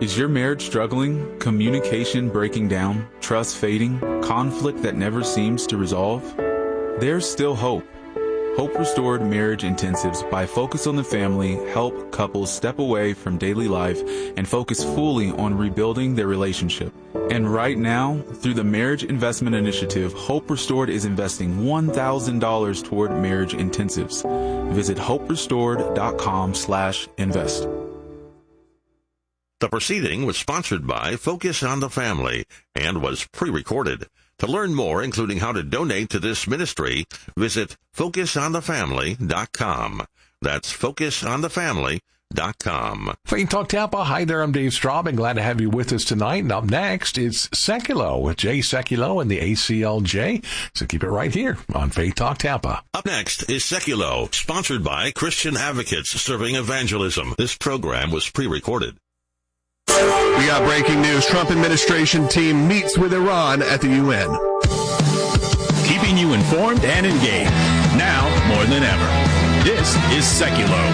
Is your marriage struggling? Communication breaking down? Trust fading? Conflict that never seems to resolve? There's still hope. Hope Restored Marriage Intensives by Focus on the Family help couples step away from daily life and focus fully on rebuilding their relationship. And right now, through the Marriage Investment Initiative, Hope Restored is investing $1,000 toward marriage intensives. Visit hoperestored.com/invest. The proceeding was sponsored by Focus on the Family and was pre-recorded. To learn more, including how to donate to this ministry, visit FocusOnTheFamily.com. That's FocusOnTheFamily.com. Faith Talk Tampa. Hi there, I'm Dave Straub, and glad to have you with us tonight. And up next, it's Seculo with Jay Sekulow and the ACLJ. So keep it right here on Faith Talk Tampa. Up next is Sekulow, sponsored by Christian Advocates Serving Evangelism. This program was pre-recorded. We got breaking news. Trump administration team meets with Iran at the UN. Keeping you informed and engaged. Now more than ever. This is Sekulow.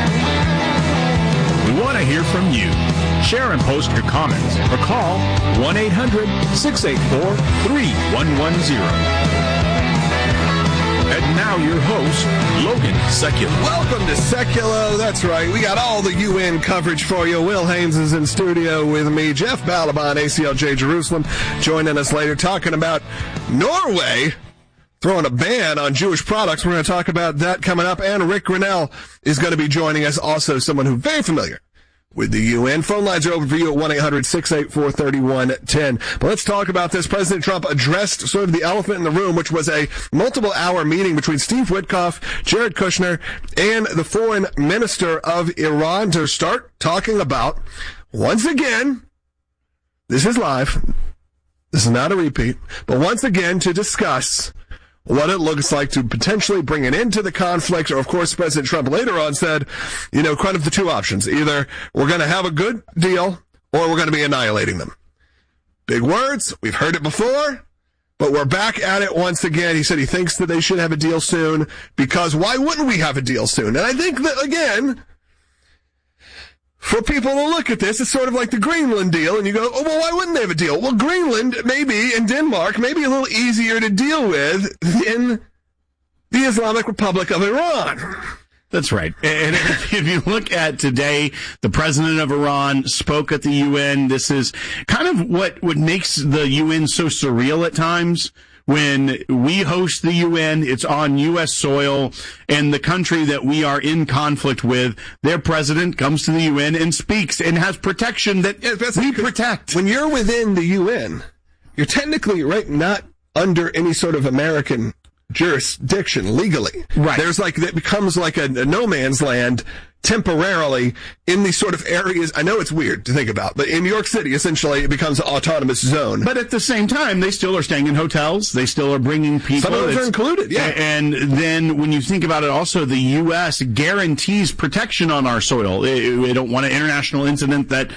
We want to hear from you. Share and post your comments or call 1-800-684-3110. And now your host, Logan Sekulow. Welcome to Sekulow. That's right. We got all the UN coverage for you. Will Haynes is in studio with me. Jeff Balaban, ACLJ Jerusalem, joining us later, talking about Norway throwing a ban on Jewish products. We're going to talk about that coming up. And Rick Grinnell is going to be joining us, also someone who's very familiar with the UN. Phone lines are open for you at 1-800-684-3110. But let's talk about this. President Trump addressed sort of the elephant in the room, which was a multiple-hour meeting between Steve Witkoff, Jared Kushner, and the foreign minister of Iran to start talking about, once again, this is live, this is not a repeat, but once again to discuss what it looks like to potentially bring an end to the conflict. Or, of course, President Trump later on said, kind of the two options. Either we're going to have a good deal or we're going to be annihilating them. Big words. We've heard it before, but we're back at it once again. He said he thinks that they should have a deal soon, because why wouldn't we have a deal soon? And I think that, again, for people to look at this, it's sort of like the Greenland deal, and you go, oh, well, why wouldn't they have a deal? Well, Greenland, maybe, and Denmark, maybe a little easier to deal with than the Islamic Republic of Iran. That's right. And if you look at today, the president of Iran spoke at the UN. This is kind of what makes the UN so surreal at times. When we host the UN, it's on U.S. soil, and the country that we are in conflict with, their president comes to the UN and speaks and has protection that we protect. When you're within the UN, you're technically, right, not under any sort of American jurisdiction legally. Right. There's it becomes like a no man's land temporarily in these sort of areas. I know it's weird to think about, but in New York City, essentially, it becomes an autonomous zone. But at the same time, they still are staying in hotels. They still are bringing people. Some of those are included, yeah. And then when you think about it, also, the U.S. guarantees protection on our soil. We don't want an international incident that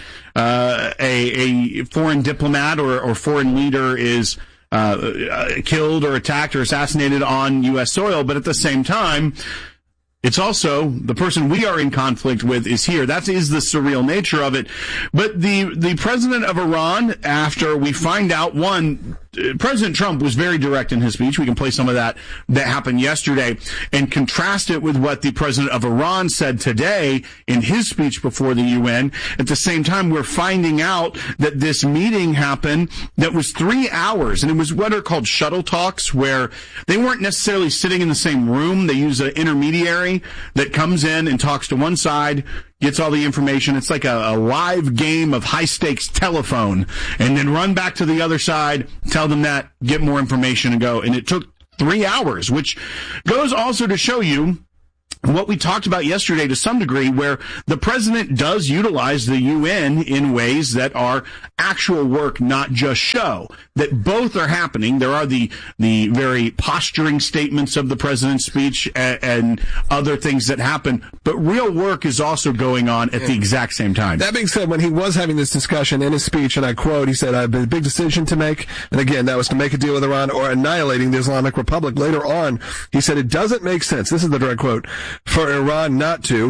a foreign diplomat or foreign leader is killed or attacked or assassinated on U.S. soil. But at the same time, it's also the person we are in conflict with is here. That is the surreal nature of it. But the president of Iran, after we find out, President Trump was very direct in his speech. We can play some of that happened yesterday and contrast it with what the president of Iran said today in his speech before the UN. At the same time, we're finding out that this meeting happened that was 3 hours, and it was what are called shuttle talks, where they weren't necessarily sitting in the same room. They use an intermediary that comes in and talks to one side, gets all the information. It's like a live game of high-stakes telephone, and then run back to the other side, tell them that, get more information, and go. And it took 3 hours, which goes also to show you what we talked about yesterday to some degree, where the president does utilize the UN in ways that are actual work, not just show. That both are happening. There are the very posturing statements of the president's speech and other things that happen, but real work is also going on at the exact same time. That being said, when he was having this discussion in his speech, and I quote, he said, I have a big decision to make, and again, that was to make a deal with Iran or annihilating the Islamic Republic. Later on, he said, it doesn't make sense, this is the direct quote, for Iran not to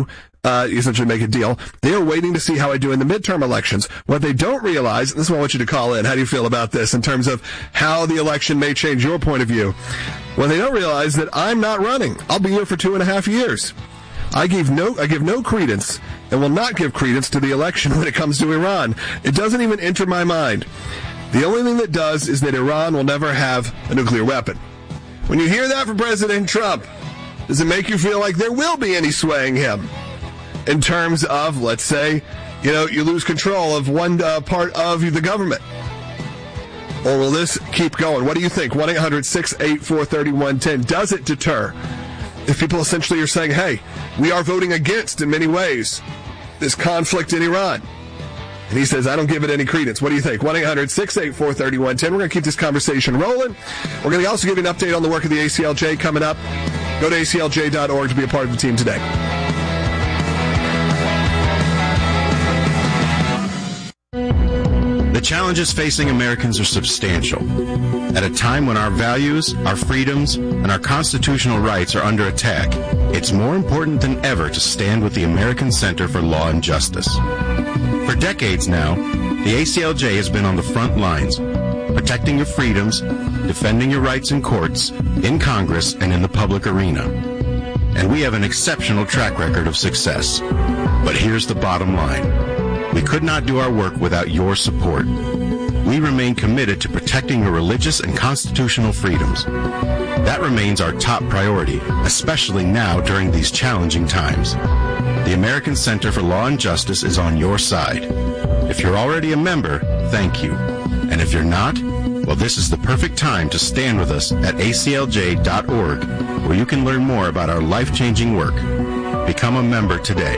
essentially make a deal. They are waiting to see how I do in the midterm elections. What they don't realize, and this is what I want you to call in. How do you feel about this in terms of how the election may change your point of view? Well, they don't realize that I'm not running. I'll be here for 2.5 years. I give no credence and will not give credence to the election when it comes to Iran. It doesn't even enter my mind. The only thing that does is that Iran will never have a nuclear weapon. When you hear that from President Trump, does it make you feel like there will be any swaying him in terms of, let's say, you lose control of one part of the government? Or will this keep going? What do you think? 1-800-684-3110. Does it deter? If people essentially are saying, hey, we are voting against, in many ways, this conflict in Iran. And he says, I don't give it any credence. What do you think? 1-800-684-3110. We're going to keep this conversation rolling. We're going to also give you an update on the work of the ACLJ coming up. Go to aclj.org to be a part of the team today. The challenges facing Americans are substantial. At a time when our values, our freedoms, and our constitutional rights are under attack, it's more important than ever to stand with the American Center for Law and Justice. For decades now, the ACLJ has been on the front lines, protecting your freedoms, defending your rights in courts, in Congress, and in the public arena. And we have an exceptional track record of success. But here's the bottom line. We could not do our work without your support. We remain committed to protecting your religious and constitutional freedoms. That remains our top priority, especially now during these challenging times. The American Center for Law and Justice is on your side. If you're already a member, thank you. And if you're not, well, this is the perfect time to stand with us at aclj.org, where you can learn more about our life-changing work. Become a member today.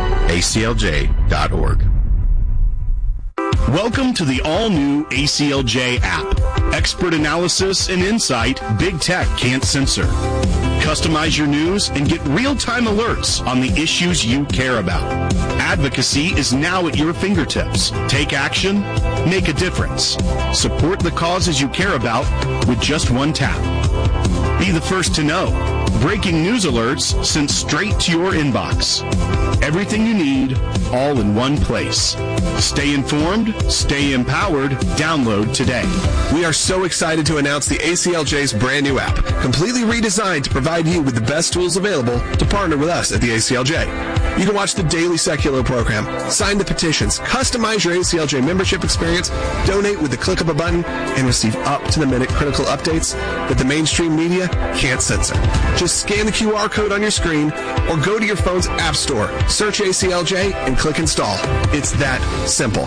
aclj.org. Welcome to the all-new ACLJ app. Expert analysis and insight big tech can't censor. Customize your news and get real-time alerts on the issues you care about. Advocacy is now at your fingertips. Take action, make a difference. Support the causes you care about with just one tap. Be the first to know. Breaking news alerts sent straight to your inbox. Everything you need, all in one place. Stay informed, stay empowered. Download today. We are so excited to announce the ACLJ's brand new app, completely redesigned to provide you with the best tools available to partner with us at the ACLJ. You can watch the daily secular program, sign the petitions, customize your ACLJ membership experience, donate with the click of a button, and receive up-to-the-minute critical updates that the mainstream media can't censor. Just scan the QR code on your screen or go to your phone's app store, search ACLJ, and click install. It's that simple.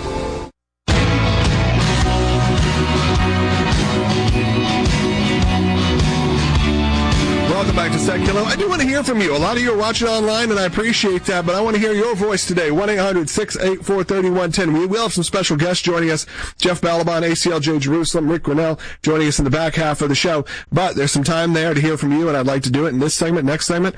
Welcome back to Secular. I do want to hear from you. A lot of you are watching online, and I appreciate that, but I want to hear your voice today. 1-800-684-3110. We will have some special guests joining us. Jeff Balaban, ACLJ Jerusalem, Rick Grinnell joining us in the back half of the show. But there's some time there to hear from you, and I'd like to do it in this segment, next segment.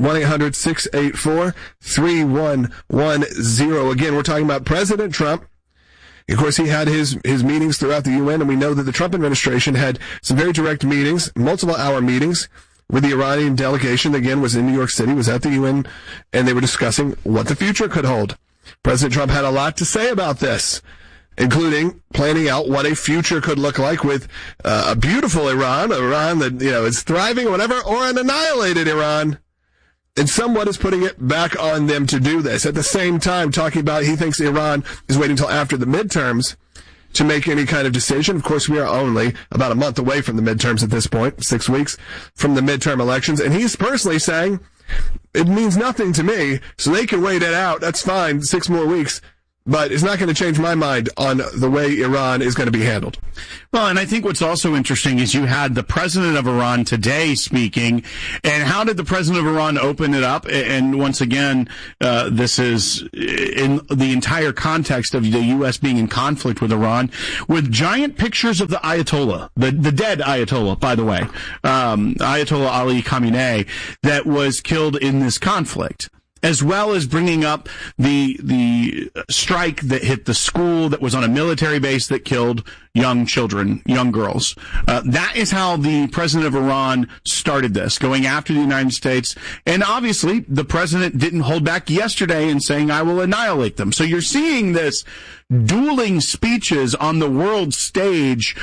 1-800-684-3110. Again, we're talking about President Trump. Of course, he had his meetings throughout the UN, and we know that the Trump administration had some very direct meetings, multiple-hour meetings, with the Iranian delegation. Again, was in New York City, was at the UN, and they were discussing what the future could hold. President Trump had a lot to say about this, including planning out what a future could look like with a beautiful Iran that, is thriving or whatever, or an annihilated Iran. And somewhat is putting it back on them to do this. At the same time, talking about he thinks Iran is waiting until after the midterms to make any kind of decision. Of course, we are only about a month away from the midterms at this point, 6 weeks from the midterm elections. And he's personally saying, it means nothing to me, so they can wait it out. That's fine, 6 more weeks. But it's not going to change my mind on the way Iran is going to be handled. Well, and I think what's also interesting is you had the president of Iran today speaking, and how did the president of Iran open it up? And once again, this is in the entire context of the U.S. being in conflict with Iran, with giant pictures of the Ayatollah, the dead Ayatollah, by the way, Ayatollah Ali Khamenei, that was killed in this conflict. as well as bringing up the strike that hit the school that was on a military base that killed young children, young girls. That is how the president of Iran started this, going after the United States. And obviously, the president didn't hold back yesterday in saying, I will annihilate them. So you're seeing this dueling speeches on the world stage,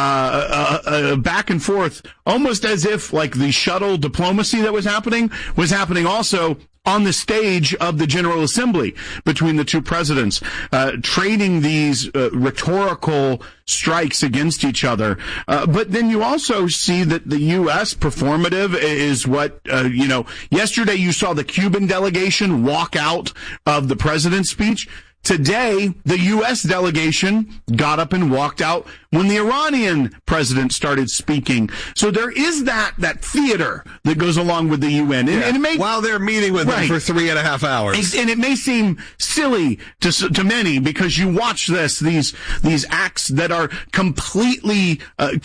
back and forth, almost as if like the shuttle diplomacy that was happening also on the stage of the General Assembly between the two presidents, trading these rhetorical strikes against each other. But then you also see that the U.S. performative is what, yesterday you saw the Cuban delegation walk out of the president's speech. Today, the U.S. delegation got up and walked out when the Iranian president started speaking. So there is that theater that goes along with the UN. And it may, while they're meeting with them for 3.5 hours. And it may seem silly to many because you watch these acts that are completely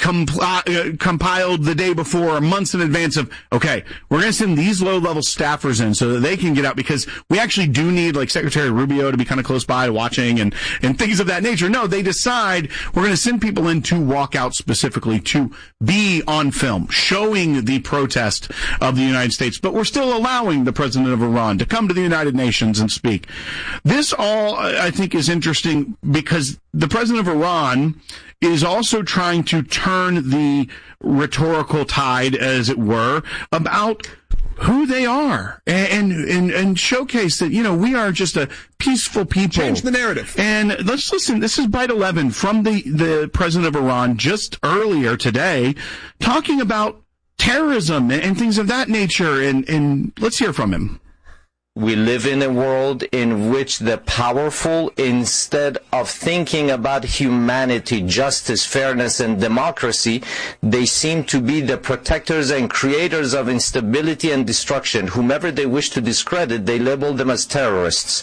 compiled the day before or months in advance of, okay, we're going to send these low-level staffers in so that they can get out because we actually do need like Secretary Rubio to be kind of close by watching and things of that nature. No, they decide we're going to send people in to walk out specifically to be on film, showing the protest of the United States. But we're still allowing the president of Iran to come to the United Nations and speak. This all, I think, is interesting because the president of Iran is also trying to turn the rhetorical tide, as it were, about who they are and showcase that, we are just a peaceful people. Change the narrative. And let's listen. This is Bite 11 from the president of Iran just earlier today talking about terrorism and things of that nature. And let's hear from him. We live in a world in which the powerful, instead of thinking about humanity, justice, fairness, and democracy, they seem to be the protectors and creators of instability and destruction. Whomever they wish to discredit, they label them as terrorists.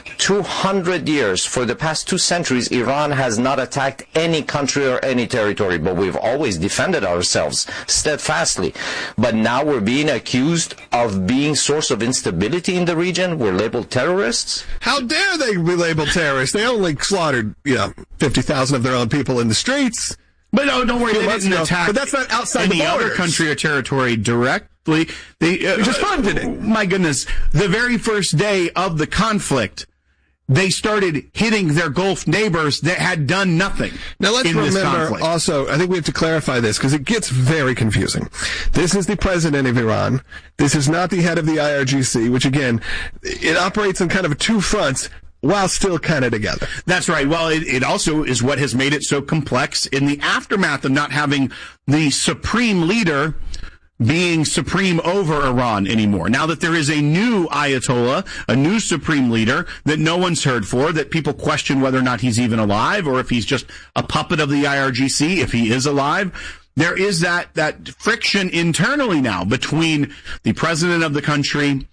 200 years, for the past 2 centuries, Iran has not attacked any country or any territory, but we've always defended ourselves steadfastly. But now we're being accused of being source of instability in the region. We're labeled terrorists. How dare they be labeled terrorists? They only slaughtered 50,000 of their own people in the streets. But no, don't worry, they didn't attack. But that's not outside any the borders. Other country or territory directly. They just funded it. My goodness, the very first day of the conflict, they started hitting their Gulf neighbors that had done nothing. Now let's remember also, I think we have to clarify this because it gets very confusing. This is the president of Iran. This is not the head of the IRGC, which again, it operates on kind of 2 fronts while still kind of together. That's right. Well, it also is what has made it so complex in the aftermath of not having the supreme leader being supreme over Iran anymore. Now that there is a new Ayatollah, a new supreme leader that no one's heard for, that people question whether or not he's even alive or if he's just a puppet of the IRGC, if he is alive, there is that friction internally now between the president of the country,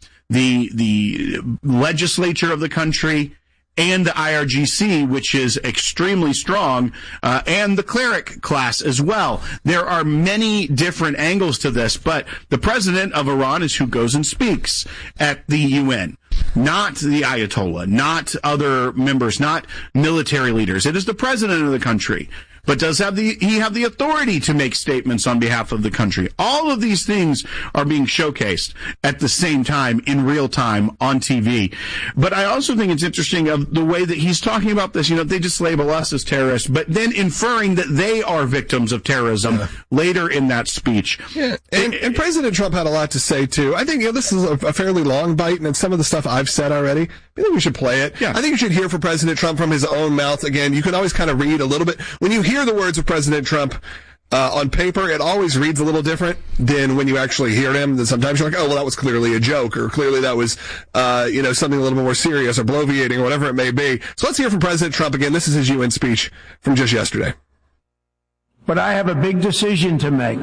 the legislature of the country, and the IRGC, which is extremely strong, and the cleric class as well. There are many different angles to this, but the president of Iran is who goes and speaks at the UN. Not the Ayatollah, not other members, not military leaders. It is the president of the country. But does he have the authority to make statements on behalf of the country? All of these things are being showcased at the same time, in real time, on TV. But I also think it's interesting of the way that he's talking about this. They just label us as terrorists, but then inferring that they are victims of terrorism later in that speech. Yeah, and President Trump had a lot to say, too. I think this is a fairly long bite, and some of the stuff I've said already, I think we should play it. Yeah. I think you should hear from President Trump from his own mouth. Again, you can always kind of read a little bit. When you hear the words of President Trump on paper, it always reads a little different than when you actually hear him. Then sometimes you're like, oh, well, that was clearly a joke, or clearly that was, something a little bit more serious or bloviating or whatever it may be. So let's hear from President Trump again. This is his UN speech from just yesterday. But I have a big decision to make.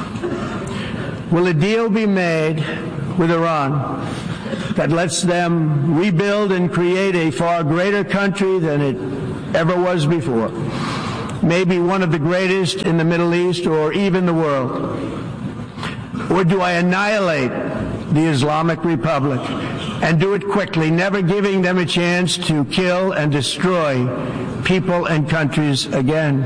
Will a deal be made with Iran that lets them rebuild and create a far greater country than it ever was before? Maybe one of the greatest in the Middle East or even the world? Or do I annihilate the Islamic Republic and do it quickly, never giving them a chance to kill and destroy people and countries again?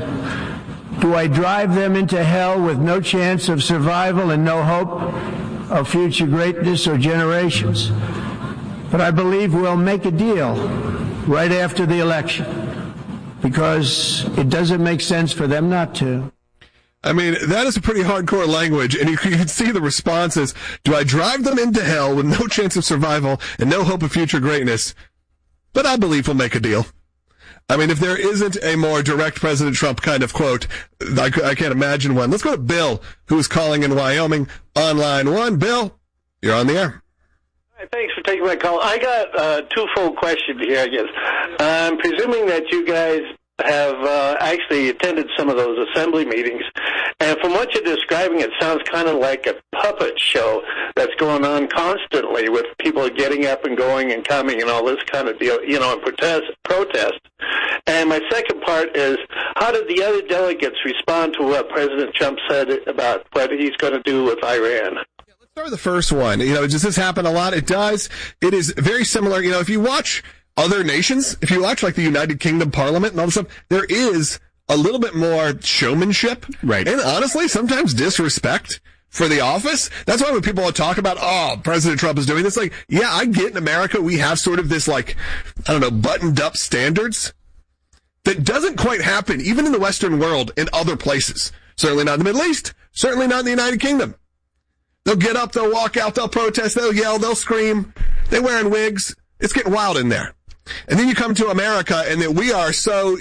Do I drive them into hell with no chance of survival and no hope of future greatness or generations? But I believe we'll make a deal right after the election, because it doesn't make sense for them not to. I mean, that is a pretty hardcore language, and you can see the responses. Do I drive them into hell with no chance of survival and no hope of future greatness? But I believe we'll make a deal. I mean, if there isn't a more direct President Trump kind of quote, I can't imagine one. Let's go to Bill, who's calling in Wyoming on line 1. Bill, you're on the air. Hi, thanks for taking my call. I got a twofold question here, I guess. I'm presuming that you guys have actually attended some of those assembly meetings, and from what you're describing, it sounds kind of like a puppet show that's going on constantly with people getting up and going and coming and all this kind of deal, and protest. And my second part is, how did the other delegates respond to what President Trump said about what he's going to do with Iran? Let's start with the first one. Does this happen a lot? It does. It is very similar. If you watch other nations, if you watch like the United Kingdom Parliament and all this stuff, there is a little bit more showmanship. Right. And honestly, sometimes disrespect for the office. That's why when people talk about, President Trump is doing this, I get in America, we have sort of this buttoned up standards that doesn't quite happen even in the Western world in other places. Certainly not in the Middle East. Certainly not in the United Kingdom. They'll get up, they'll walk out, they'll protest, they'll yell, they'll scream. They're wearing wigs. It's getting wild in there. And then you come to America, and that we are so,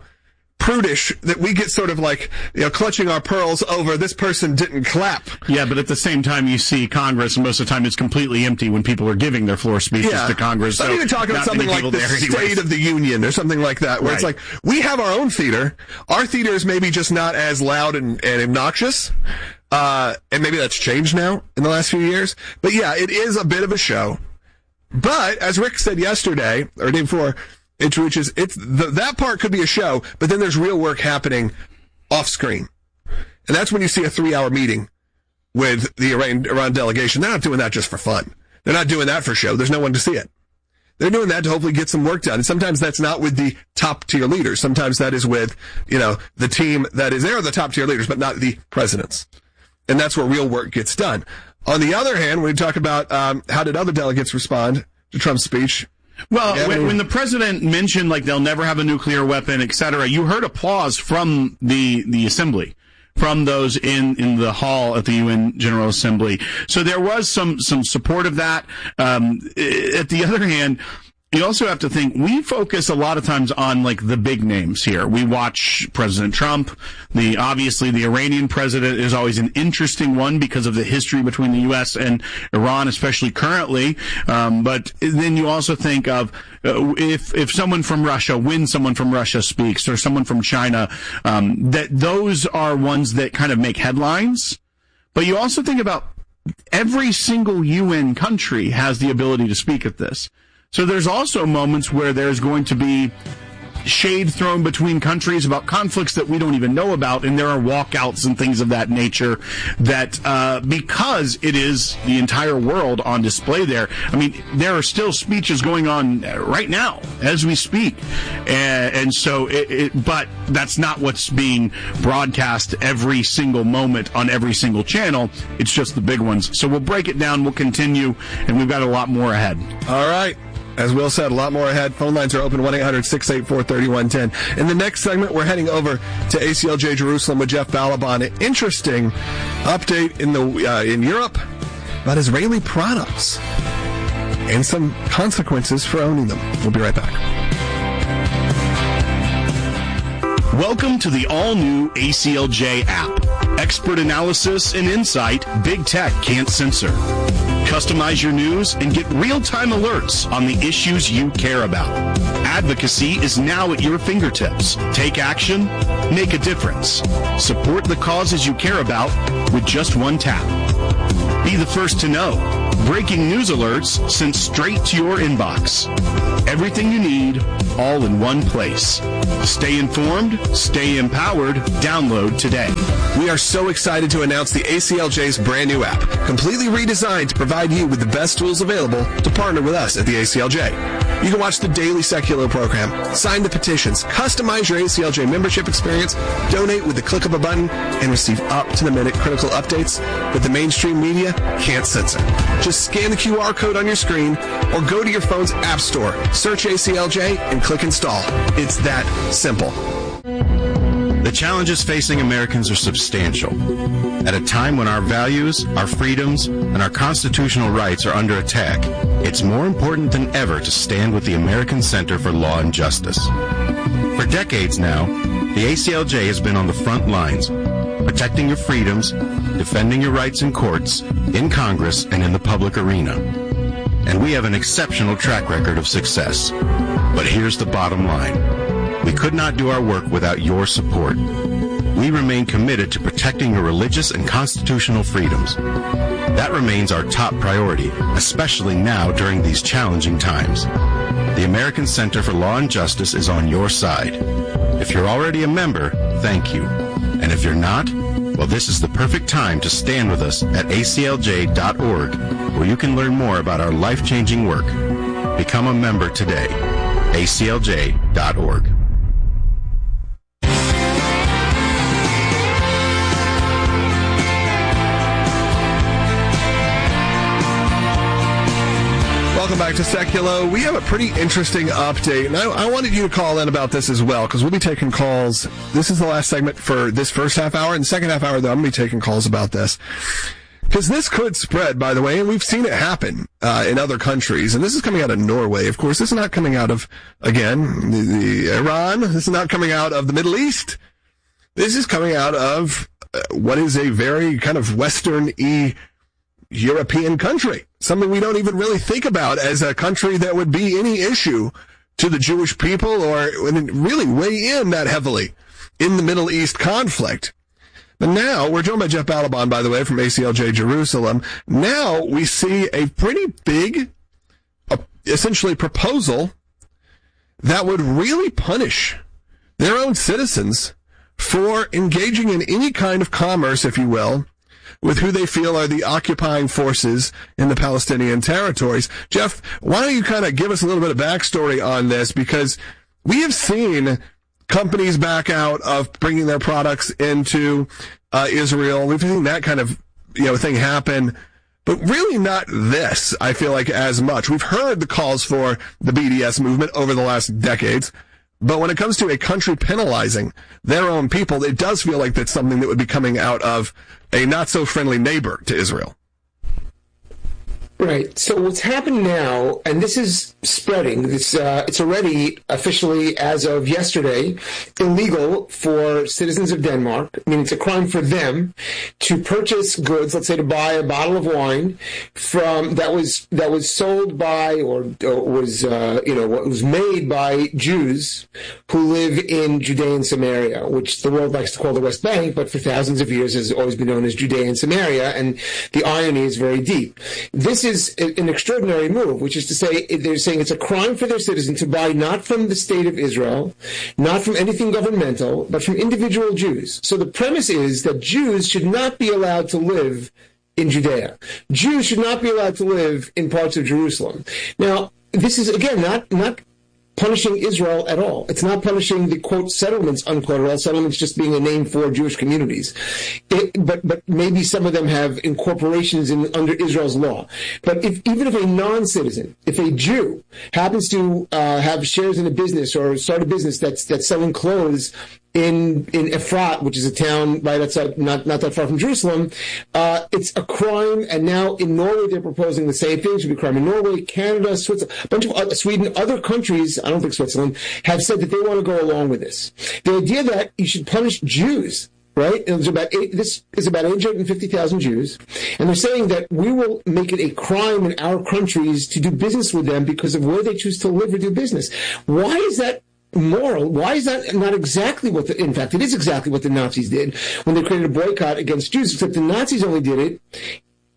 prudish that we get sort of clutching our pearls over this person didn't clap. Yeah, but at the same time, you see Congress, and most of the time it's completely empty when people are giving their floor speeches to Congress. I'm even talking about something like the State of the Union or something like that, where it's like, we have our own theater. Our theater is maybe just not as loud and obnoxious. And maybe that's changed now in the last few years. But yeah, it is a bit of a show. But as Rick said yesterday, or day before, that part could be a show, but then there's real work happening off screen. And that's when you see a 3-hour meeting with the Iran delegation. They're not doing that just for fun. They're not doing that for show. There's no one to see it. They're doing that to hopefully get some work done. And sometimes that's not with the top tier leaders. Sometimes that is with, the team that is there, the top tier leaders, but not the presidents. And that's where real work gets done. On the other hand, when we talk about how did other delegates respond to Trump's speech? Well, when the president mentioned they'll never have a nuclear weapon, et cetera, you heard applause from the assembly, from those in the hall at the UN General Assembly. So there was some support of that. At the other hand, you also have to think, we focus a lot of times on the big names here. We watch President Trump. Obviously the Iranian president is always an interesting one because of the history between the U.S. and Iran, especially currently. But then you also think of, if someone from Russia, when someone from Russia speaks, or someone from China, that those are ones that kind of make headlines. But you also think about every single UN country has the ability to speak at this. So there's also moments where there's going to be shade thrown between countries about conflicts that we don't even know about, and there are walkouts and things of that nature that, because it is the entire world on display there. I mean, there are still speeches going on right now as we speak. And so but that's not what's being broadcast every single moment on every single channel. It's just the big ones. So we'll break it down. We'll continue, and we've got a lot more ahead. All right. As Will said, a lot more ahead. Phone lines are open, 1-800-684-3110. In the next segment, we're heading over to ACLJ Jerusalem with Jeff Balaban. An interesting update in Europe about Israeli products and some consequences for owning them. We'll be right back. Welcome to the all-new ACLJ app. Expert analysis and insight big tech can't censor. Customize your news and get real-time alerts on the issues you care about. Advocacy is now at your fingertips. Take action, make a difference. Support the causes you care about with just one tap. Be the first to know. Breaking news alerts sent straight to your inbox. Everything you need, all in one place. Stay informed, stay empowered. Download today. We are so excited to announce the ACLJ's brand new app, completely redesigned to provide you with the best tools available to partner with us at the ACLJ. You can watch the daily Secular program, sign the petitions, customize your ACLJ membership experience, donate with the click of a button, and receive up-to-the-minute critical updates that the mainstream media can't censor. Just scan the QR code on your screen or go to your phone's app store, search ACLJ, and click install. It's that simple. The challenges facing Americans are substantial. At a time when our values, our freedoms, and our constitutional rights are under attack, it's more important than ever to stand with the American Center for Law and Justice. For decades now, the ACLJ has been on the front lines, protecting your freedoms, defending your rights in courts, in Congress, and in the public arena. And we have an exceptional track record of success. But here's the bottom line. We could not do our work without your support. We remain committed to protecting your religious and constitutional freedoms. That remains our top priority, especially now during these challenging times. The American Center for Law and Justice is on your side. If you're already a member, thank you. And if you're not, well, this is the perfect time to stand with us at aclj.org, where you can learn more about our life-changing work. Become a member today. aclj.org. Welcome back to Secular. We have a pretty interesting update, and I wanted you to call in about this as well, because we'll be taking calls. This is the last segment for this first half hour. In the second half hour, though, I'm going to be taking calls about this. Because this could spread, by the way, and we've seen it happen in other countries. And this is coming out of Norway. Of course, this is not coming out of, again, the Iran. This is not coming out of the Middle East. This is coming out of what is a very kind of Western-y European country. Something we don't even really think about as a country that would be any issue to the Jewish people or really weigh in that heavily in the Middle East conflict. But now, we're joined by Jeff Balaban, by the way, from ACLJ Jerusalem. Now we see a pretty big, essentially, proposal that would really punish their own citizens for engaging in any kind of commerce, if you will, with who they feel are the occupying forces in the Palestinian territories. Jeff, why don't you kind of give us a little bit of backstory on this? Because we have seen companies back out of bringing their products into Israel. We've seen that kind of thing happen, but really not this, I feel like, as much. We've heard the calls for the BDS movement over the last decades, but when it comes to a country penalizing their own people, it does feel like that's something that would be coming out of a not-so-friendly neighbor to Israel. Right. So what's happened now, and this is spreading, it's already officially, as of yesterday, illegal for citizens of Denmark. I mean, it's a crime for them to purchase goods, let's say to buy a bottle of wine from that was sold by or was made by Jews who live in Judea and Samaria, which the world likes to call the West Bank, but for thousands of years has always been known as Judea and Samaria, and the irony is very deep. This is an extraordinary move, which is to say they're saying it's a crime for their citizens to buy not from the state of Israel, not from anything governmental, but from individual Jews. So the premise is that Jews should not be allowed to live in Judea. Jews should not be allowed to live in parts of Jerusalem. Now, this is, again, not punishing Israel at all. It's not punishing the, quote, settlements, unquote, at all. Settlements just being a name for Jewish communities. But maybe some of them have incorporations under Israel's law. But even if a non-citizen, if a Jew happens to have shares in a business or start a business that's selling clothes in Efrat, which is a town right outside, not that far from Jerusalem, it's a crime. And now in Norway, they're proposing the same thing. It should be a crime in Norway, Canada, Switzerland, a bunch of Sweden, other countries. I don't think Switzerland have said that they want to go along with this. The idea that you should punish Jews, right? And this is about 850,000 Jews, and they're saying that we will make it a crime in our countries to do business with them because of where they choose to live or do business. Why is that moral? Why is that not exactly in fact, it is exactly what the Nazis did when they created a boycott against Jews, except the Nazis only did it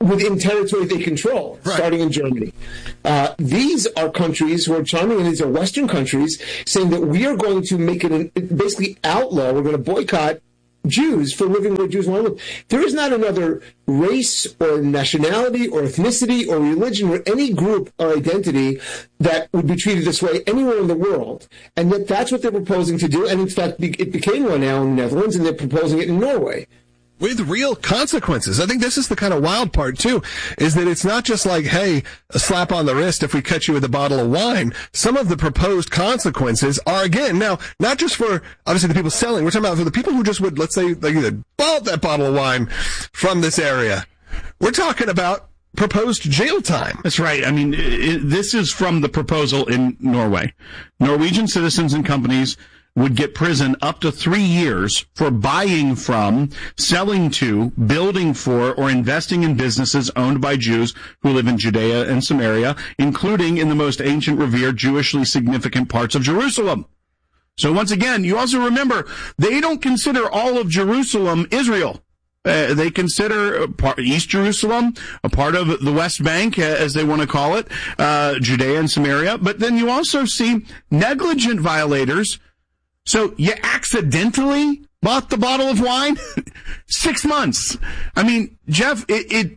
within territory they control, starting in Germany. These are countries who are chiming in, these are Western countries, saying that we are going to make it basically outlaw, we're going to boycott Jews for living where Jews want to live. There is not another race or nationality or ethnicity or religion or any group or identity that would be treated this way anywhere in the world. And yet that's what they're proposing to do. And in fact, it became one now in the Netherlands, and they're proposing it in Norway. With real consequences. I think this is the kind of wild part, too, is that it's not just like, hey, a slap on the wrist if we catch you with a bottle of wine. Some of the proposed consequences are, again, now, not just for, obviously, the people selling. We're talking about for the people who just would, let's say, like, bought that bottle of wine from this area. We're talking about proposed jail time. That's right. I mean, this is from the proposal in Norway. Norwegian citizens and companies would get prison up to 3 years for buying from, selling to, building for, or investing in businesses owned by Jews who live in Judea and Samaria, including in the most ancient, revered, Jewishly significant parts of Jerusalem. So once again, you also remember, they don't consider all of Jerusalem Israel. They consider East Jerusalem a part of the West Bank, as they want to call it, Judea and Samaria. But then you also see negligent violators. So you accidentally bought the bottle of wine? 6 months. I mean, Jeff, in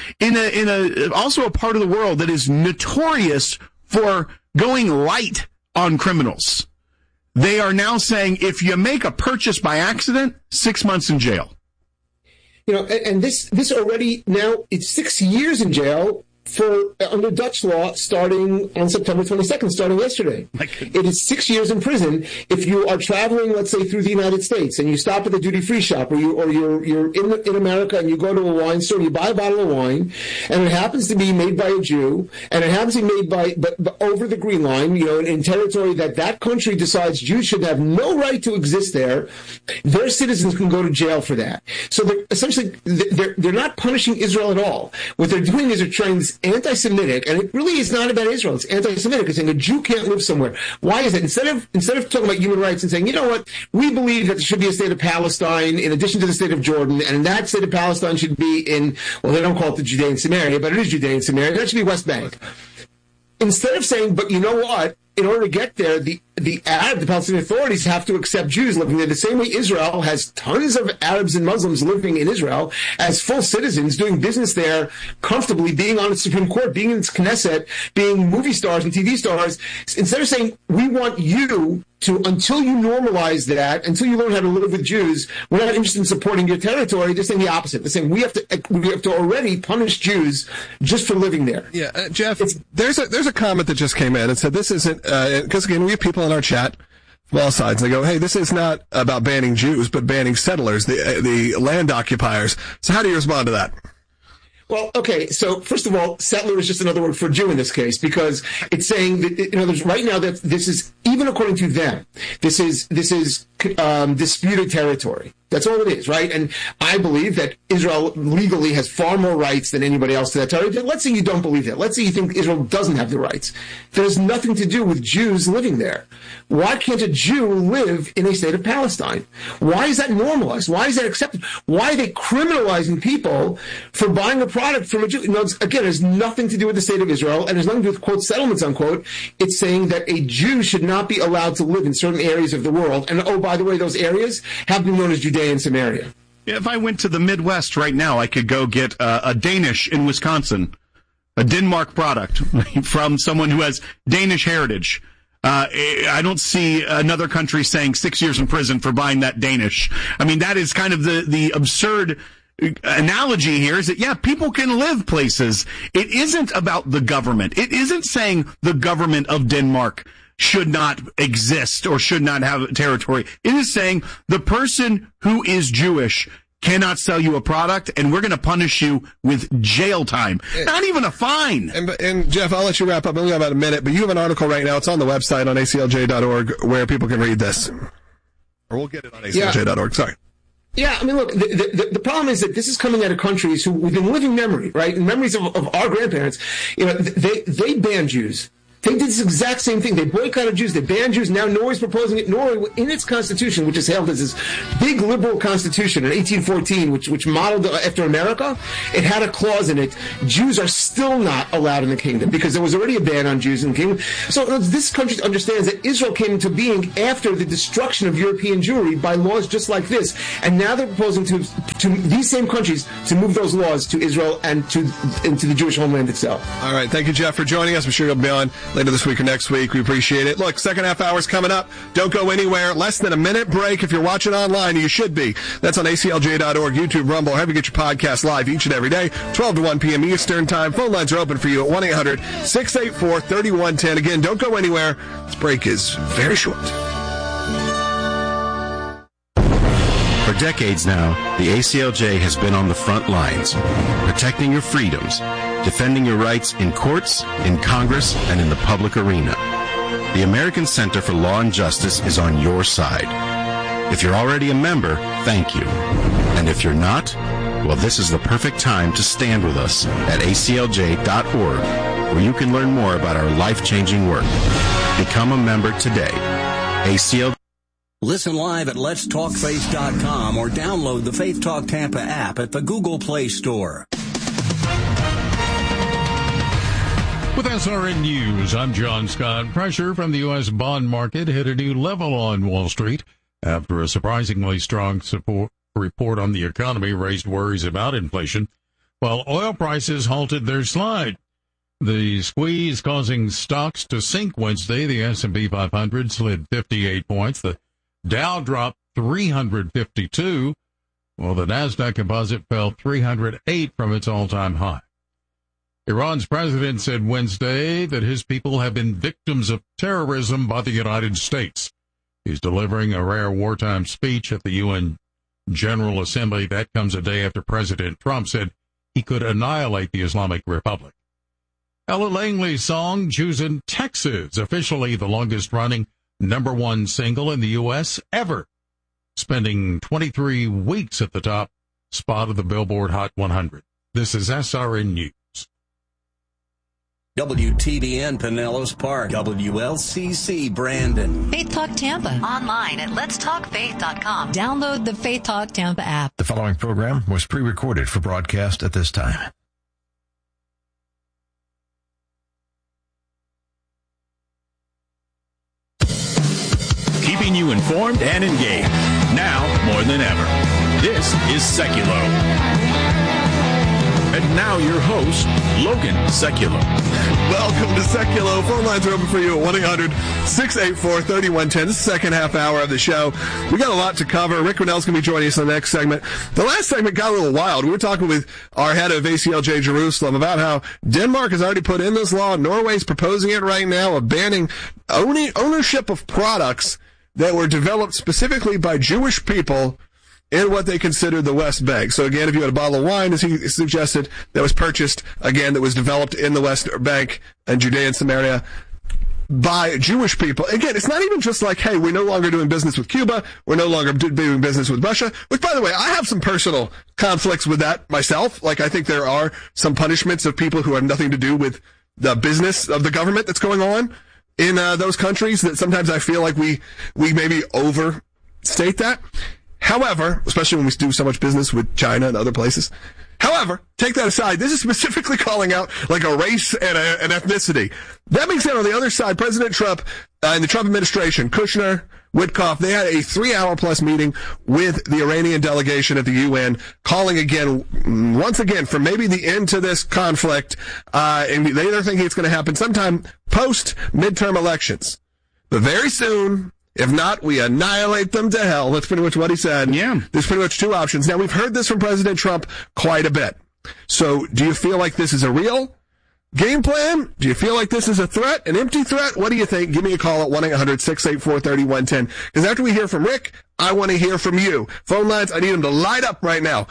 also a part of the world that is notorious for going light on criminals. They are now saying if you make a purchase by accident, 6 months in jail. You know, and this already now, it's 6 years in jail for under Dutch law starting on September 22nd, starting yesterday. It is 6 years in prison if you are traveling, let's say, through the United States and you stop at the duty-free shop or you're in America and you go to a wine store, you buy a bottle of wine and it happens to be made by a Jew and it happens to be made but over the Green Line, you know, in territory that country decides Jews should have no right to exist there. Their citizens can go to jail for that. So they're not punishing Israel at all. What they're doing is they're trying this anti-Semitic, and it really is not about Israel. It's anti-Semitic. It's saying a Jew can't live somewhere. Why is it? Instead of talking about human rights and saying, you know what, we believe that there should be a state of Palestine in addition to the state of Jordan, and that state of Palestine should be in, well, they don't call it the Judea and Samaria, but it is Judea and Samaria. That should be West Bank. Instead of saying, but you know what, in order to get there, the Palestinian authorities have to accept Jews living there the same way Israel has tons of Arabs and Muslims living in Israel as full citizens, doing business there comfortably, being on the Supreme Court, being in its Knesset, being movie stars and TV stars. Instead of saying, we want you to, until you normalize that, until you learn how to live with Jews, we're not interested in supporting your territory. They're saying the opposite. They're saying we have to already punish Jews just for living there. Yeah, Jeff, there's a comment that just came in and said this isn't, because again, we have people in our chat from all sides. They go, hey, this is not about banning Jews, but banning settlers, the land occupiers. So how do you respond to that? Well, okay, so first of all, settler is just another word for Jew in this case, because it's saying that, in other words, right now that this is, even according to them, this is disputed territory. That's all it is, right? And I believe that Israel legally has far more rights than anybody else to that territory. Let's say you don't believe that. Let's say you think Israel doesn't have the rights. That has nothing to do with Jews living there. Why can't a Jew live in a state of Palestine? Why is that normalized? Why is that accepted? Why are they criminalizing people for buying a product from a Jew? No, again, it has nothing to do with the state of Israel, and it has nothing to do with, quote, settlements, unquote. It's saying that a Jew should not be allowed to live in certain areas of the world. And, oh, by the way, those areas have been known as Judea and Samaria. If I went to the Midwest right now, I could go get a Danish in Wisconsin, a Denmark product from someone who has Danish heritage. I don't see another country saying 6 years in prison for buying that Danish. I mean, that is kind of the absurd analogy here is that, yeah, people can live places. It isn't about the government. It isn't saying the government of Denmark should not exist or should not have territory. It is saying the person who is Jewish cannot sell you a product, and we're going to punish you with jail time. Not even a fine. And Jeff, I'll let you wrap up. We only have about a minute, but you have an article right now. It's on the website on aclj.org where people can read this. Or we'll get it on aclj.org. Sorry. Yeah, I mean, look, the problem is that this is coming out of countries who, within living memory, right, and memories of our grandparents, you know, they banned Jews. They did this exact same thing. They boycotted Jews. They banned Jews. Now Norway's proposing it. Norway, in its constitution, which is hailed as this big liberal constitution in 1814, which modeled after America, it had a clause in it. Jews are still not allowed in the kingdom because there was already a ban on Jews in the kingdom. So this country understands that Israel came into being after the destruction of European Jewry by laws just like this. And now they're proposing to these same countries to move those laws to Israel and into the Jewish homeland itself. All right. Thank you, Jeff, for joining us. I'm sure you'll be on later this week or next week. We appreciate it. Look, second half hour's coming up. Don't go anywhere. Less than a minute break. If you're watching online, you should be. That's on aclj.org, YouTube, Rumble. However you get your podcast live each and every day, 12 to 1 p.m. Eastern Time. Phone lines are open for you at 1-800-684-3110. Again, don't go anywhere. This break is very short. For decades now, the ACLJ has been on the front lines, protecting your freedoms, defending your rights in courts, in Congress, and in the public arena. The American Center for Law and Justice is on your side. If you're already a member, thank you. And if you're not, well, this is the perfect time to stand with us at aclj.org, where you can learn more about our life-changing work. Become a member today. ACLJ. Listen live at letstalkfaith.com or download the Faith Talk Tampa app at the Google Play Store. With SRN News, I'm John Scott. Pressure from the U.S. bond market hit a new level on Wall Street after a surprisingly strong report on the economy raised worries about inflation, while oil prices halted their slide. The squeeze causing stocks to sink Wednesday. The S&P 500 slid 58 points. The Dow dropped 352, while the Nasdaq Composite fell 308 from its all-time high. Iran's president said Wednesday that his people have been victims of terrorism by the United States. He's delivering a rare wartime speech at the UN General Assembly. That comes a day after President Trump said he could annihilate the Islamic Republic. Ella Langley's song, Choosin' Texas, officially the longest-running #1 single in the U.S. ever, spending 23 weeks at the top spot of the Billboard Hot 100. This is SRN News. WTBN Pinellas Park, WLCC Brandon. Faith Talk Tampa. Online at letstalkfaith.com. Download the Faith Talk Tampa app. The following program was pre-recorded for broadcast at this time. Keeping you informed and engaged. Now more than ever. This is Seculo. And now your host, Logan Seculo. Welcome to Seculo. Phone lines are open for you at 1-800-684-3110. This is the second half hour of the show. We got a lot to cover. Rick Rennell's going to be joining us in the next segment. The last segment got a little wild. We were talking with our head of ACLJ Jerusalem about how Denmark has already put in this law. Norway's proposing it right now of banning ownership of products that were developed specifically by Jewish people in what they consider the West Bank. So again, if you had a bottle of wine, as he suggested, that was purchased, again, that was developed in the West Bank and Judea and Samaria by Jewish people. Again, it's not even just like, hey, we're no longer doing business with Cuba, we're no longer doing business with Russia, which, by the way, I have some personal conflicts with that myself. Like, I think there are some punishments of people who have nothing to do with the business of the government that's going on in those countries that sometimes I feel like we maybe overstate that. However, especially when we do so much business with China and other places. However, take that aside, this is specifically calling out like a race and an ethnicity. That being said, on the other side, President Trump and the Trump administration, Kushner, Witkoff, they had a 3-hour-plus meeting with the Iranian delegation at the UN, calling once again, for maybe the end to this conflict. And they're thinking it's going to happen sometime post-midterm elections. But very soon, if not, we annihilate them to hell. That's pretty much what he said. Yeah. There's pretty much two options. Now, we've heard this from President Trump quite a bit. So, do you feel like this is a real game plan? Do you feel like this is a threat, an empty threat? What do you think? Give me a call at 1-800-684-3110. Because after we hear from Rick, I want to hear from you. Phone lines, I need them to light up right now.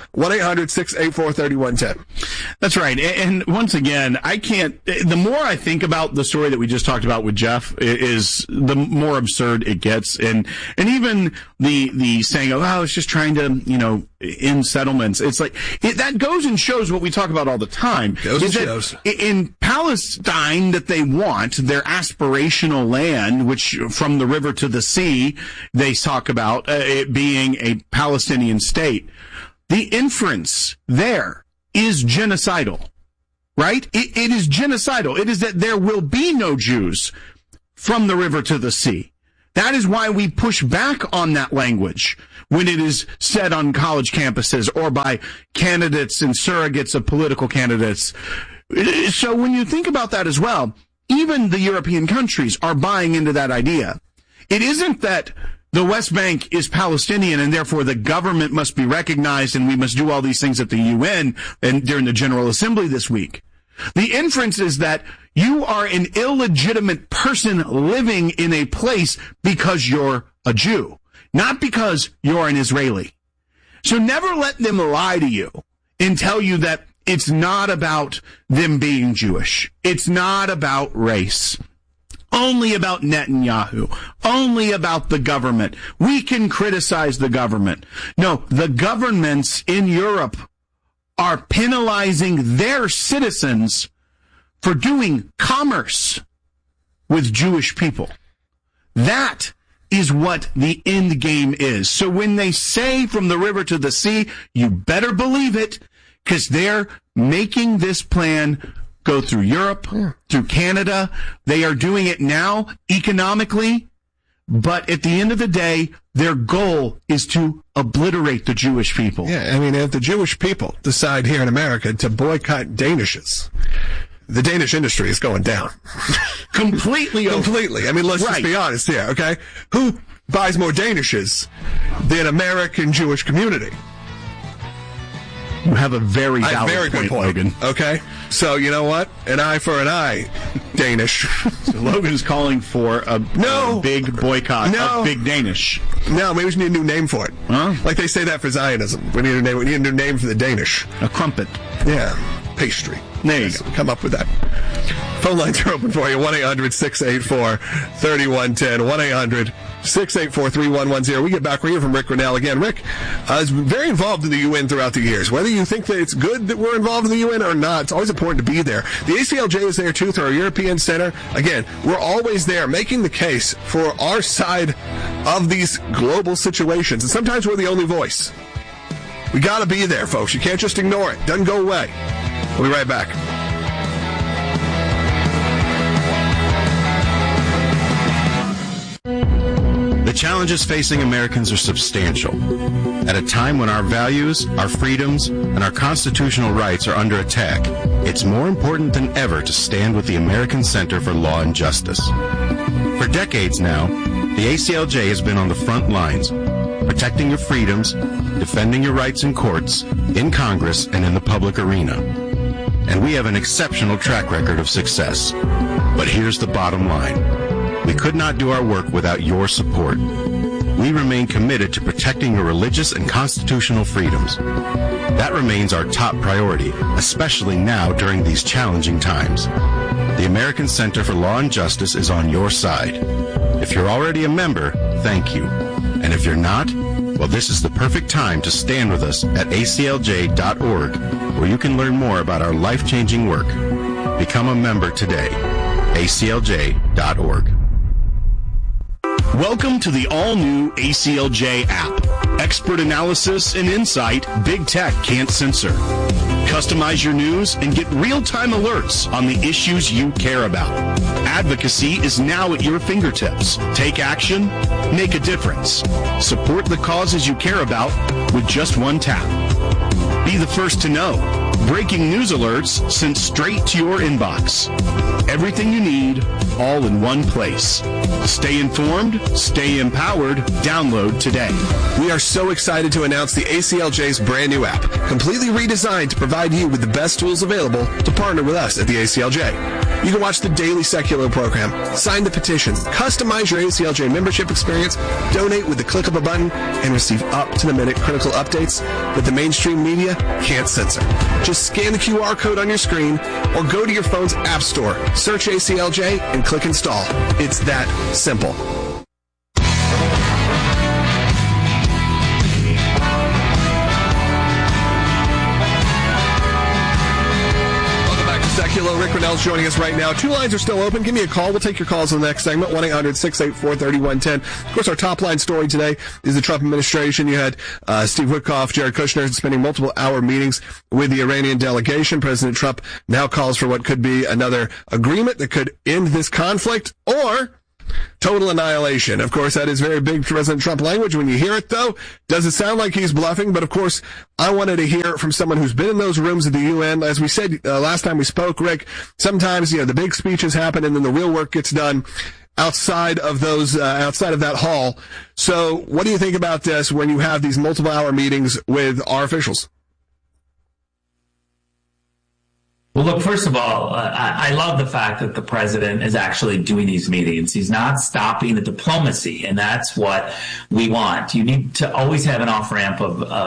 1-800-684-3110. That's right. And once again, the more I think about the story that we just talked about with Jeff, is the more absurd it gets. And even the saying, oh, it's just trying to, end settlements. It's like, that goes and shows what we talk about all the time. Goes and shows. In Palestine that they want, their aspirational land, which from the river to the sea, they talk about it being a Palestinian state. The inference there is genocidal, right? It is genocidal. It is that there will be no Jews from the river to the sea. That is why we push back on that language when it is said on college campuses or by candidates and surrogates of political candidates. So when you think about that as well, even the European countries are buying into that idea. It isn't that the West Bank is Palestinian and therefore the government must be recognized and we must do all these things at the UN and during the General Assembly this week. The inference is that you are an illegitimate person living in a place because you're a Jew, not because you're an Israeli. So never let them lie to you and tell you that it's not about them being Jewish. It's not about race. Only about Netanyahu. Only about the government. We can criticize the government. No, the governments in Europe are penalizing their citizens for doing commerce with Jewish people. That is what the end game is. So when they say from the river to the sea, you better believe it, because they're making this plan go through Europe, through Canada. They are doing it now economically, but at the end of the day, their goal is to obliterate the Jewish people. Yeah, I mean, if the Jewish people decide here in America to boycott Danishes, the Danish industry is going down. Completely. I mean, let's just be honest here, okay? Who buys more Danishes than American Jewish community? You have a very valid good point, Logan. Okay? So, you know what? An eye for an eye, Danish. So Logan's calling for a big boycott of Big Danish. No, maybe we should need a new name for it. Huh? Like they say that for Zionism. We need a new name for the Danish. A crumpet. Yeah. Pastry. There you go. Come up with that. Phone lines are open for you. 1-800-684-3110. 1-800-684-3110. We get back. We're here from Rick Grinnell again. Rick is very involved in the UN throughout the years. Whether you think that it's good that we're involved in the UN or not, it's always important to be there. The ACLJ is there, too, through our European Center. Again, we're always there making the case for our side of these global situations. And sometimes we're the only voice. We got to be there, folks. You can't just ignore it. Doesn't go away. We'll be right back. The challenges facing Americans are substantial. At a time when our values, our freedoms, and our constitutional rights are under attack, it's more important than ever to stand with the American Center for Law and Justice. For decades now, the ACLJ has been on the front lines, protecting your freedoms, defending your rights in courts, in Congress, and in the public arena. And we have an exceptional track record of success. But here's the bottom line. We could not do our work without your support. We remain committed to protecting your religious and constitutional freedoms. That remains our top priority, especially now during these challenging times. The American Center for Law and Justice is on your side. If you're already a member, thank you. And if you're not, well, this is the perfect time to stand with us at aclj.org, where you can learn more about our life-changing work. Become a member today. aclj.org. Welcome to the all-new ACLJ app. Expert analysis and insight big tech can't censor. Customize your news and get real-time alerts on the issues you care about. Advocacy is now at your fingertips. Take action, make a difference. Support the causes you care about with just one tap. Be the first to know. Breaking news alerts sent straight to your inbox. Everything you need, all in one place. Stay informed, stay empowered. Download today. We are so excited to announce the ACLJ's brand new app, completely redesigned to provide you with the best tools available to partner with us at the ACLJ. You can watch the daily secular program, sign the petition, customize your ACLJ membership experience, donate with the click of a button, and receive up-to-the-minute critical updates that the mainstream media can't censor. Just scan the QR code on your screen or go to your phone's app store, search ACLJ, and click install. It's that simple. Secular. Rick Rennell's joining us right now. 2 lines are still open. Give me a call. We'll take your calls in the next segment. 1-800-684-3110. Of course, our top line story today is the Trump administration. You had Steve Witkoff, Jared Kushner spending multiple hour meetings with the Iranian delegation. President Trump now calls for what could be another agreement that could end this conflict, or total annihilation. Of course, that is very big President Trump language. When you hear it, though, does it sound like he's bluffing? But, of course, I wanted to hear from someone who's been in those rooms at the UN. As we said last time we spoke, Rick, sometimes, the big speeches happen and then the real work gets done outside of that hall. So what do you think about this when you have these multiple hour meetings with our officials? Well, look, first of all, I love the fact that the president is actually doing these meetings. He's not stopping the diplomacy, and that's what we want. You need to always have an off-ramp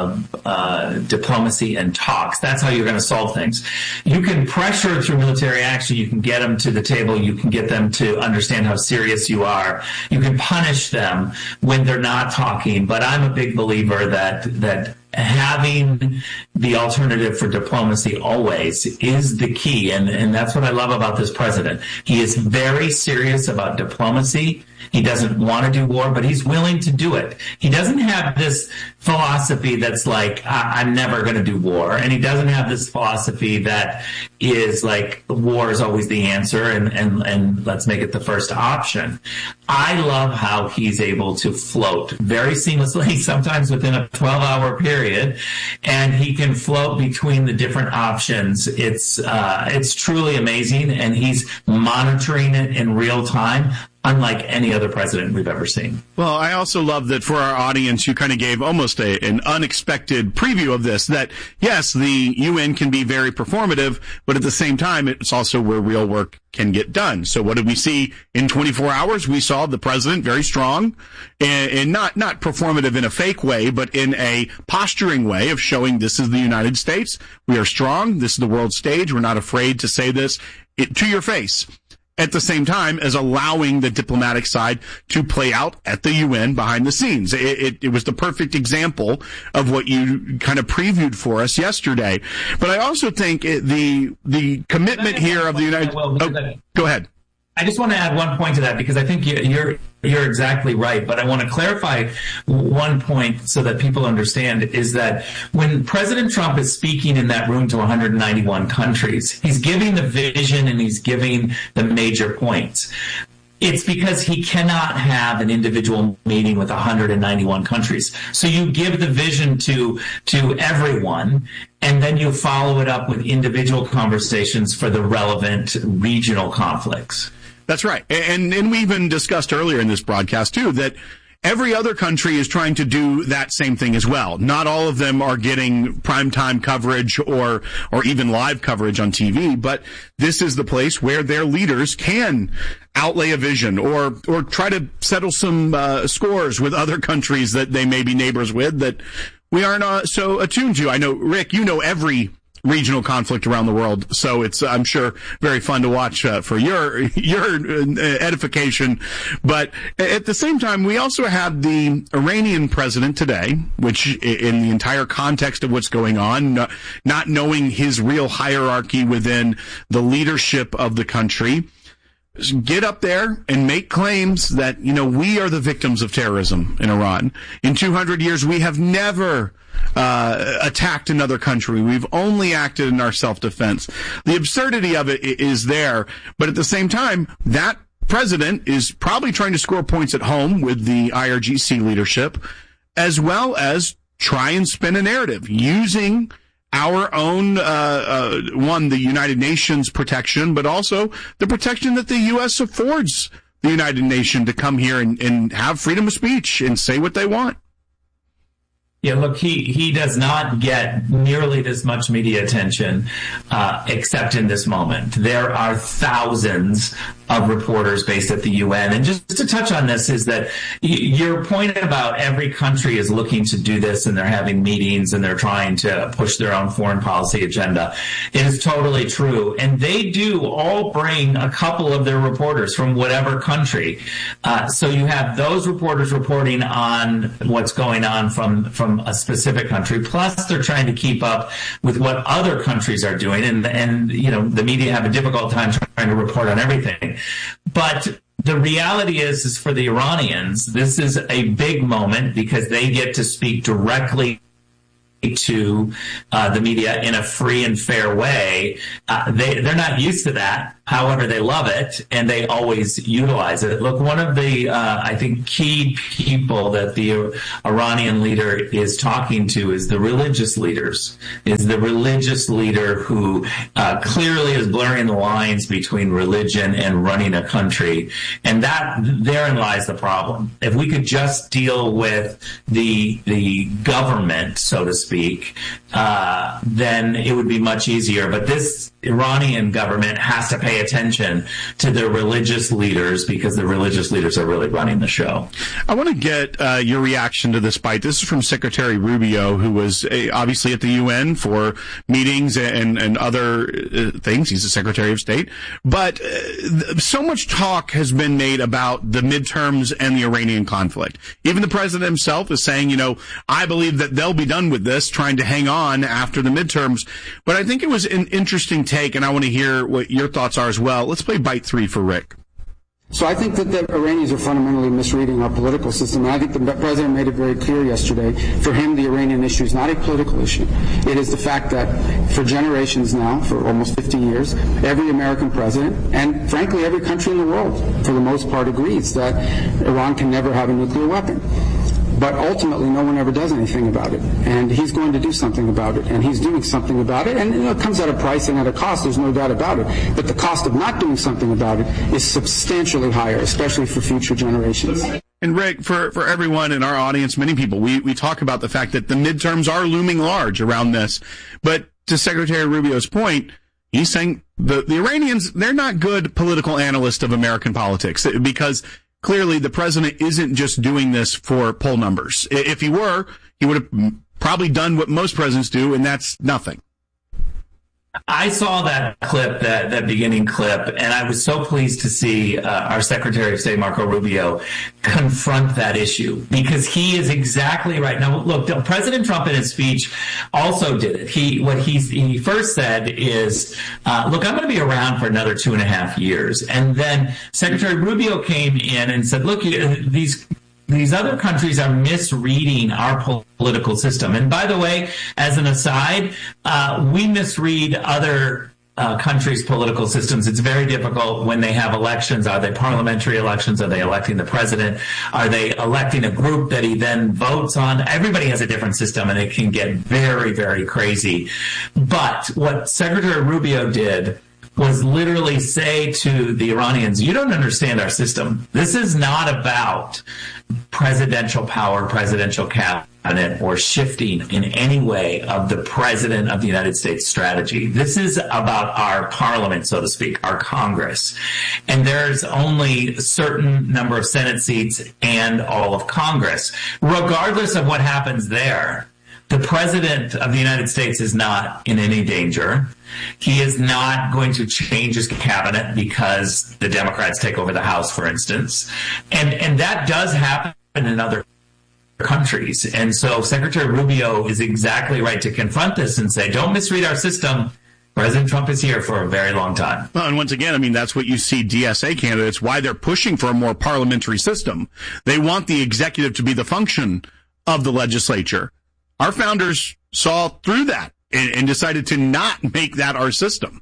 of diplomacy and talks. That's how you're going to solve things. You can pressure through military action. You can get them to the table. You can get them to understand how serious you are. You can punish them when they're not talking. But I'm a big believer that having the alternative for diplomacy always is the key. And that's what I love about this president. He is very serious about diplomacy. He doesn't want to do war, but he's willing to do it. He doesn't have this philosophy that's like, I'm never going to do war. And he doesn't have this philosophy that is like, war is always the answer and let's make it the first option. I love how he's able to float very seamlessly, sometimes within a 12-hour period, and he can float between the different options. It's truly amazing, and he's monitoring it in real time, unlike any other president we've ever seen. Well, I also love that for our audience, you kind of gave almost an unexpected preview of this, that yes, the UN can be very performative, but at the same time, it's also where real work can get done. So what did we see in 24 hours? We saw the president very strong and not performative in a fake way, but in a posturing way of showing this is the United States. We are strong. This is the world stage. We're not afraid to say this to your face, at the same time as allowing the diplomatic side to play out at the UN behind the scenes. It was the perfect example of what you kind of previewed for us yesterday. But I also think the commitment here of the United... go ahead. I just want to add one point to that, because I think you're exactly right, but I want to clarify one point so that people understand, is that when President Trump is speaking in that room to 191 countries, he's giving the vision and he's giving the major points. It's because he cannot have an individual meeting with 191 countries. So you give the vision to everyone, and then you follow it up with individual conversations for the relevant regional conflicts. That's right. And we even discussed earlier in this broadcast, too, that every other country is trying to do that same thing as well. Not all of them are getting primetime coverage or even live coverage on TV, but this is the place where their leaders can outlay a vision or try to settle some scores with other countries that they may be neighbors with that we aren't so attuned to. I know, Rick, you know every regional conflict around the world, so it's, I'm sure, very fun to watch for your edification. But at the same time, we also had the Iranian president today, which in the entire context of what's going on, not knowing his real hierarchy within the leadership of the country, get up there and make claims that, we are the victims of terrorism in Iran. In 200 years, we have never attacked another country. We've only acted in our self-defense. The absurdity of it is there, but at the same time, that president is probably trying to score points at home with the IRGC leadership, as well as try and spin a narrative using our own, the United Nations protection, but also the protection that the U.S. affords the United Nations to come here and have freedom of speech and say what they want. Yeah, look, he does not get nearly this much media attention, except in this moment. There are thousands of reporters based at the UN. And just to touch on this is that your point about every country is looking to do this and they're having meetings and they're trying to push their own foreign policy agenda. It is totally true. And they do all bring a couple of their reporters from whatever country. So you have those reporters reporting on what's going on from a specific country. Plus they're trying to keep up with what other countries are doing. And the media have a difficult time trying to report on everything. But the reality is for the Iranians, this is a big moment because they get to speak directly to the media in a free and fair way. They're not used to that. However, they love it, and they always utilize it. Look, one of the, I think, key people that the Iranian leader is talking to is the religious leaders, is the religious leader who clearly is blurring the lines between religion and running a country. And therein lies the problem. If we could just deal with the government, so to speak, then it would be much easier. But this Iranian government has to pay attention to their religious leaders because the religious leaders are really running the show. I want to get your reaction to this bite. This is from Secretary Rubio, who was obviously at the UN for meetings and other things. He's the Secretary of State. But so much talk has been made about the midterms and the Iranian conflict. Even the president himself is saying, I believe that they'll be done with this, trying to hang on after the midterms. But I think it was an interesting take, and I want to hear what your thoughts are as well. Let's play bite 3 for Rick. So I think that the Iranians are fundamentally misreading our political system. And I think the president made it very clear yesterday. For him, the Iranian issue is not a political issue. It is the fact that for generations now, for almost 50 years, every American president, and frankly every country in the world, for the most part, agrees that Iran can never have a nuclear weapon. But ultimately, no one ever does anything about it. And he's going to do something about it. And he's doing something about it. And it comes at a price and at a cost. There's no doubt about it. But the cost of not doing something about it is substantially higher, especially for future generations. And Rick, for everyone in our audience, many people, we talk about the fact that the midterms are looming large around this. But to Secretary Rubio's point, he's saying the Iranians, they're not good political analysts of American politics because clearly, the president isn't just doing this for poll numbers. If he were, he would have probably done what most presidents do, and that's nothing. I saw that clip, that beginning clip, and I was so pleased to see our Secretary of State, Marco Rubio, confront that issue because he is exactly right. Now, look, President Trump in his speech also did it. He first said is, look, I'm going to be around for another 2.5 years. And then Secretary Rubio came in and said, look, these other countries are misreading our political system. And by the way, as an aside, we misread other countries' political systems. It's very difficult when they have elections. Are they parliamentary elections? Are they electing the president? Are they electing a group that he then votes on? Everybody has a different system, and it can get very, very crazy. But what Secretary Rubio did was literally say to the Iranians, you don't understand our system. This is not about presidential power, presidential cabinet, or shifting in any way of the president of the United States strategy. This is about our parliament, so to speak, our Congress. And there's only a certain number of Senate seats and all of Congress. Regardless of what happens there, the president of the United States is not in any danger. He is not going to change his cabinet because the Democrats take over the House, for instance. And that does happen in other countries. And so Secretary Rubio is exactly right to confront this and say, don't misread our system. President Trump is here for a very long time. Well, and once again, I mean, that's what you see DSA candidates, why they're pushing for a more parliamentary system. They want the executive to be the function of the legislature. Our founders saw through that and decided to not make that our system.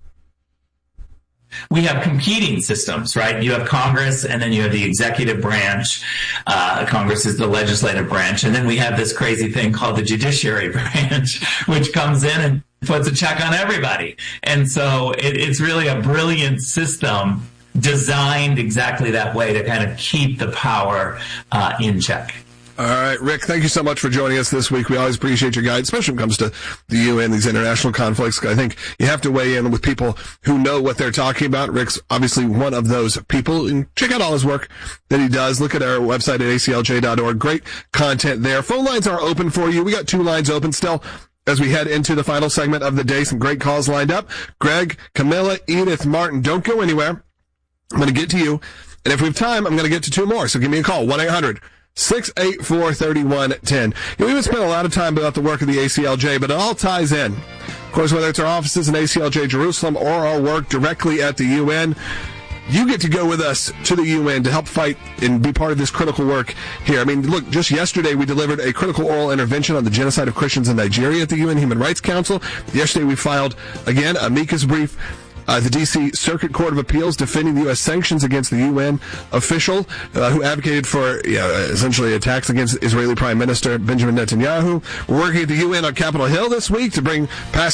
We have competing systems, right? You have Congress, and then you have the executive branch. Congress is the legislative branch. And then we have this crazy thing called the judiciary branch, which comes in and puts a check on everybody. And so it's really a brilliant system designed exactly that way to kind of keep the power in check. All right, Rick, thank you so much for joining us this week. We always appreciate your guidance, especially when it comes to the UN, these international conflicts. I think you have to weigh in with people who know what they're talking about. Rick's obviously one of those people. And check out all his work that he does. Look at our website at aclj.org. Great content there. Phone lines are open for you. We got 2 lines open still as we head into the final segment of the day. Some great calls lined up. Greg, Camilla, Edith, Martin, don't go anywhere. I'm going to get to you. And if we have time, I'm going to get to 2 more. So give me a call, 1-800-684-3110. We've been spending a lot of time about the work of the ACLJ, but it all ties in. Of course, whether it's our offices in ACLJ Jerusalem or our work directly at the UN, you get to go with us to the UN to help fight and be part of this critical work here. I mean, look, just yesterday we delivered a critical oral intervention on the genocide of Christians in Nigeria at the UN Human Rights Council. Yesterday we filed, again, a amicus brief. The D.C. Circuit Court of Appeals defending the U.S. sanctions against the UN official who advocated for essentially attacks against Israeli Prime Minister Benjamin Netanyahu. We're working at the UN on Capitol Hill this week to bring past